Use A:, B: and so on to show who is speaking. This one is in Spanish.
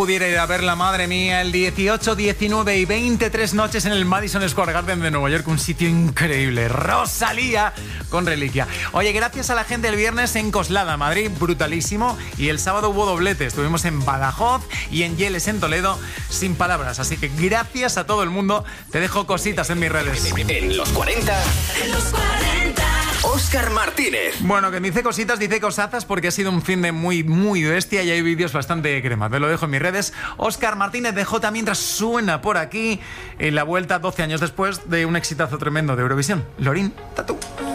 A: Pudiera ir a verla, madre mía, el 18, 19 y 23 noches en el Madison Square Garden de Nueva York, un sitio increíble. Rosalía con Reliquia. Oye, gracias a la gente el viernes en Coslada, Madrid, brutalísimo. Y el sábado hubo doblete, estuvimos en Badajoz y en Yeles, en Toledo, sin palabras. Así que gracias a todo el mundo. Te dejo cositas en mis redes.
B: En los 40. En los 40. Óscar Martínez.
A: Bueno, que me dice cositas, dice cosazas, porque ha sido un fin de muy bestia y hay vídeos bastante crema. Te lo dejo en mis redes. Óscar Martínez de J mientras suena por aquí en la vuelta 12 años después de un exitazo tremendo de Eurovisión. Lorín Tatú.